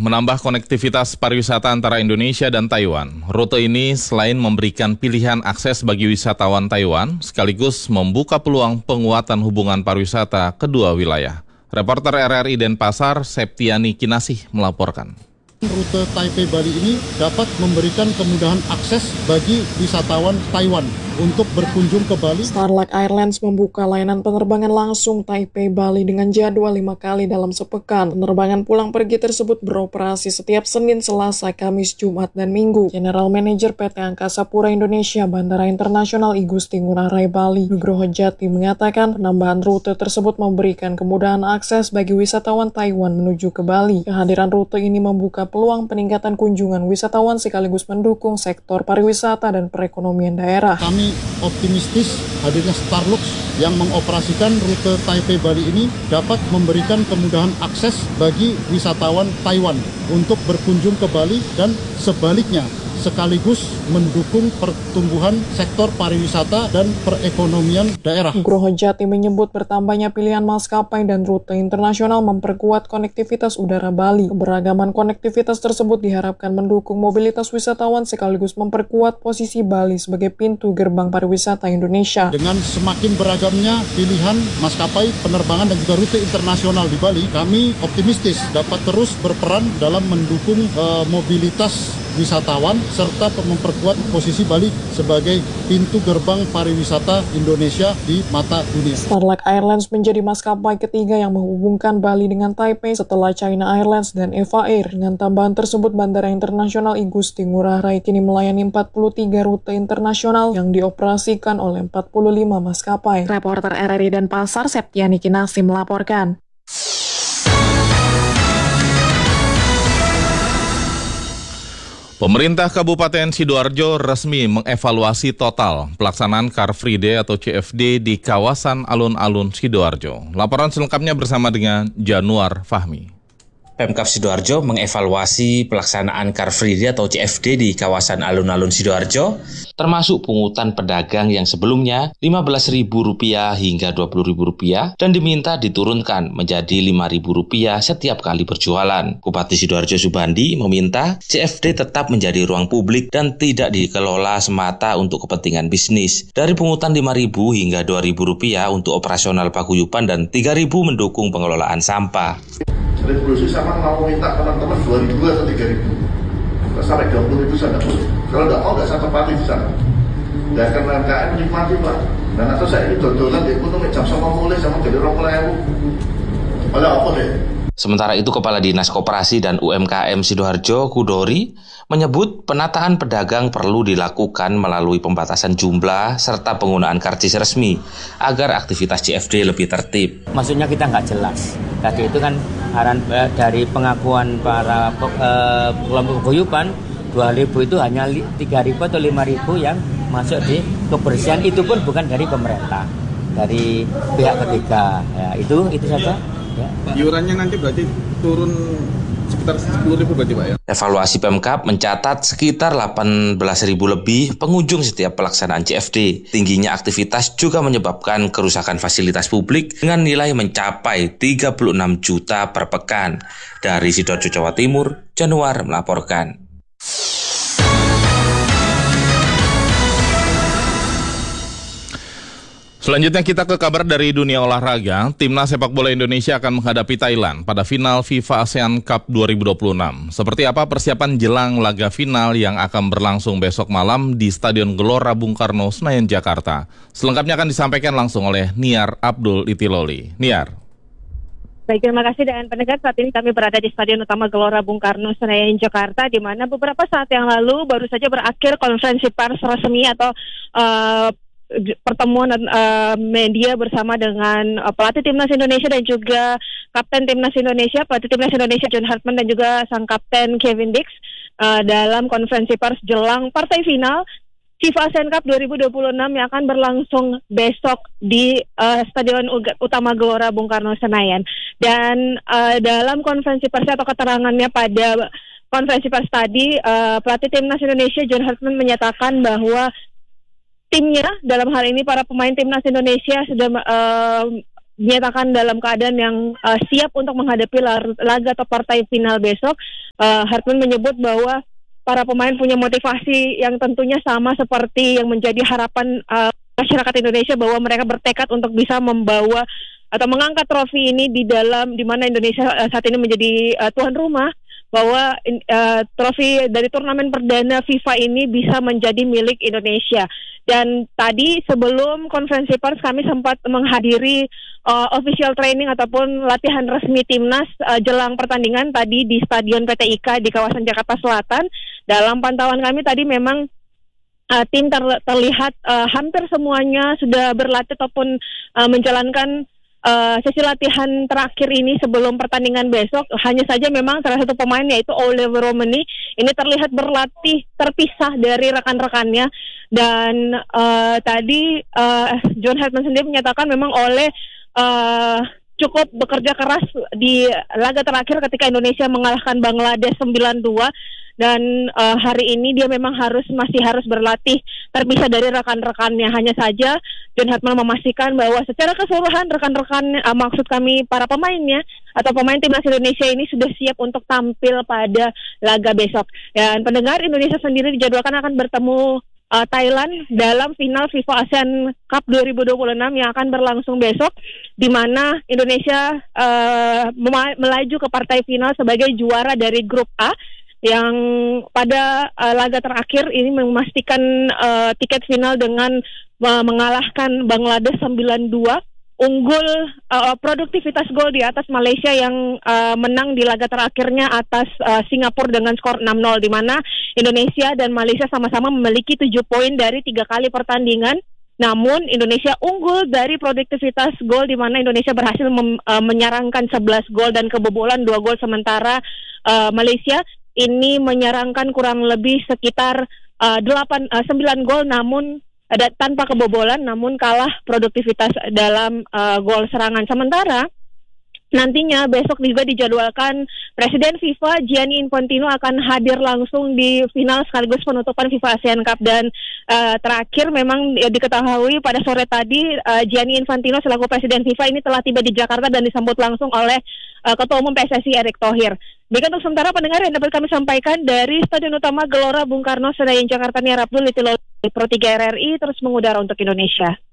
menambah konektivitas pariwisata antara Indonesia dan Taiwan. Rute ini selain memberikan pilihan akses bagi wisatawan Taiwan, sekaligus membuka peluang penguatan hubungan pariwisata kedua wilayah. Reporter RRI Denpasar, Septiani Kinasih melaporkan. Rute Taipei Bali ini dapat memberikan kemudahan akses bagi wisatawan Taiwan untuk berkunjung ke Bali. Starlight Airlines membuka layanan penerbangan langsung Taipei Bali dengan jadwal 5 kali dalam sepekan. Penerbangan pulang pergi tersebut beroperasi setiap Senin, Selasa, Kamis, Jumat, dan Minggu. General Manager PT Angkasa Pura Indonesia Bandara Internasional I Gusti Ngurah Rai Bali, Nugroho Jati, mengatakan penambahan rute tersebut memberikan kemudahan akses bagi wisatawan Taiwan menuju ke Bali. Kehadiran rute ini membuka peluang peningkatan kunjungan wisatawan sekaligus mendukung sektor pariwisata dan perekonomian daerah. Kami optimistis hadirnya Starlux yang mengoperasikan rute Taipei Bali ini dapat memberikan kemudahan akses bagi wisatawan Taiwan untuk berkunjung ke Bali dan sebaliknya, sekaligus mendukung pertumbuhan sektor pariwisata dan perekonomian daerah. Nugroho Jati menyebut bertambahnya pilihan maskapai dan rute internasional memperkuat konektivitas udara Bali. Keberagaman konektivitas tersebut diharapkan mendukung mobilitas wisatawan sekaligus memperkuat posisi Bali sebagai pintu gerbang pariwisata Indonesia. Dengan semakin beragamnya pilihan maskapai penerbangan dan juga rute internasional di Bali, kami optimistis dapat terus berperan dalam mendukung mobilitas wisatawan serta memperkuat posisi Bali sebagai pintu gerbang pariwisata Indonesia di mata dunia. Starlight Airlines menjadi maskapai ketiga yang menghubungkan Bali dengan Taipei setelah China Airlines dan Eva Air. Dengan tambahan tersebut, Bandara Internasional I Gusti Ngurah Rai kini melayani 43 rute internasional yang dioperasikan oleh 45 maskapai. Reporter RRI Denpasar, Septiani Kinasih melaporkan. Pemerintah Kabupaten Sidoarjo resmi mengevaluasi total pelaksanaan Car Free Day atau CFD di kawasan alun-alun Sidoarjo. Laporan selengkapnya bersama dengan Januar Fahmi. Pemkab Sidoarjo mengevaluasi pelaksanaan Car Free Day atau CFD di kawasan alun-alun Sidoarjo, termasuk pungutan pedagang yang sebelumnya Rp15.000 hingga Rp20.000 dan diminta diturunkan menjadi Rp5.000 setiap kali berjualan. Bupati Sidoarjo Subandi meminta CFD tetap menjadi ruang publik dan tidak dikelola semata untuk kepentingan bisnis. Dari pungutan Rp5.000 hingga Rp2.000 untuk operasional paguyuban dan Rp3.000 mendukung pengelolaan sampah. Revolusi sama mau minta teman-teman 2.000 atau 3.000 sampai 20.000 sana. Kalau nggak mau nggak saya tempati di sana. Dan karena KM nikmati Pak. Dan atau saya ini dodolan di ekonomi jam sama mulai sama jadi 20.000. Oleh apa deh? Sementara itu, Kepala Dinas Koperasi dan UMKM Sidoarjo, Kudori, menyebut penataan pedagang perlu dilakukan melalui pembatasan jumlah serta penggunaan karcis resmi agar aktivitas CFD lebih tertib. Maksudnya kita nggak jelas. Tadi itu kan arahan dari pengakuan para kelompok paguyuban, 2.000 itu hanya 3.000 atau 5.000 yang masuk di kebersihan, itu pun bukan dari pemerintah, dari pihak ketiga. Ya, itu saja. Ya. Iurannya nanti berarti turun sekitar 10.000 berarti Pak ya? Evaluasi Pemkab mencatat sekitar 18.000 lebih pengunjung setiap pelaksanaan CFD. Tingginya aktivitas juga menyebabkan kerusakan fasilitas publik dengan nilai mencapai 36 juta per pekan. Dari Sidoarjo, Jawa Timur, Januar melaporkan. Selanjutnya kita ke kabar dari dunia olahraga. Timnas sepak bola Indonesia akan menghadapi Thailand pada final FIFA ASEAN Cup 2026. Seperti apa persiapan jelang laga final yang akan berlangsung besok malam di Stadion Gelora Bung Karno, Senayan, Jakarta? Selengkapnya akan disampaikan langsung oleh Niar Abdul Itiloli. Niar. Baik, terima kasih dan pendengar, saat ini kami berada di Stadion Utama Gelora Bung Karno, Senayan, Jakarta, di mana beberapa saat yang lalu baru saja berakhir konferensi pers resmi atau pertemuan media bersama dengan pelatih Timnas Indonesia dan juga Kapten Timnas Indonesia, pelatih Timnas Indonesia John Hartman dan juga sang Kapten Kevin Dix dalam konferensi pers jelang partai final FIFA ASEAN Cup 2026 yang akan berlangsung besok di Stadion Utama Gelora Bung Karno, Senayan. Dan dalam konferensi pers atau keterangannya pada konferensi pers tadi, pelatih Timnas Indonesia John Hartman menyatakan bahwa timnya, dalam hal ini para pemain Timnas Indonesia sudah dinyatakan dalam keadaan yang siap untuk menghadapi laga atau partai final besok. Hartman menyebut bahwa para pemain punya motivasi yang tentunya sama seperti yang menjadi harapan masyarakat Indonesia, bahwa mereka bertekad untuk bisa membawa atau mengangkat trofi ini di mana Indonesia saat ini menjadi tuan rumah, bahwa trofi dari turnamen perdana FIFA ini bisa menjadi milik Indonesia. Dan tadi sebelum konferensi pers kami sempat menghadiri official training ataupun latihan resmi timnas jelang pertandingan tadi di Stadion PT IKA di kawasan Jakarta Selatan. Dalam pantauan kami tadi memang tim terlihat hampir semuanya sudah berlatih ataupun menjalankan sesi latihan terakhir ini sebelum pertandingan besok. Hanya saja memang salah satu pemain yaitu Oliver Romani ini terlihat berlatih terpisah dari rekan-rekannya, dan tadi John Hartman sendiri menyatakan memang Ole cukup bekerja keras di laga terakhir ketika Indonesia mengalahkan Bangladesh 9-2. Dan hari ini dia memang masih harus berlatih terpisah dari rekan-rekannya. Hanya saja John Hartman memastikan bahwa secara keseluruhan rekan-rekan, maksud kami para pemainnya atau pemain timnas Indonesia ini sudah siap untuk tampil pada laga besok. Dan pendengar, Indonesia sendiri dijadwalkan akan bertemu Thailand dalam final FIFA ASEAN Cup 2026 yang akan berlangsung besok, di mana Indonesia melaju ke partai final sebagai juara dari grup A, yang pada laga terakhir ini memastikan tiket final dengan mengalahkan Bangladesh 9-2, unggul produktivitas gol di atas Malaysia yang menang di laga terakhirnya atas Singapura dengan skor 6-0, di mana Indonesia dan Malaysia sama-sama memiliki 7 poin dari 3 kali pertandingan. Namun Indonesia unggul dari produktivitas gol, di mana Indonesia berhasil menyarangkan 11 gol dan kebobolan 2 gol, sementara Malaysia ini menyarangkan kurang lebih sekitar 9 gol namun tanpa kebobolan, namun kalah produktivitas dalam gol serangan. Sementara nantinya besok juga dijadwalkan Presiden FIFA Gianni Infantino akan hadir langsung di final sekaligus penutupan FIFA ASEAN Cup. Dan terakhir memang diketahui pada sore tadi Gianni Infantino selaku Presiden FIFA ini telah tiba di Jakarta dan disambut langsung oleh Ketua Umum PSSI Erick Thohir. Baik, untuk sementara pendengar yang dapat kami sampaikan dari Stadion Utama Gelora Bung Karno Senayan Jakarta, Nia Abdul Pro 3 RRI terus mengudara untuk Indonesia.